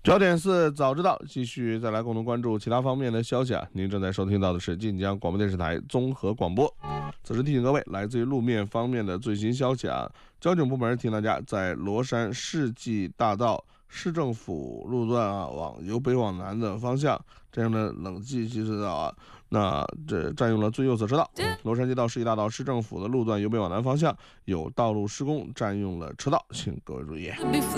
焦点4早知道，继续再来共同关注其他方面的消息啊。您正在收听到的是晋江广播电视台综合广播。此时提醒各位，来自于路面方面的最新消息啊，交警部门提醒大家，在罗山世纪大道市政府路段啊，由北往南的方向，这样的冷季其实啊，那这占用了最右侧车道。罗山街道世纪大道市政府的路段由北往南方向有道路施工，占用了车道，请各位注意。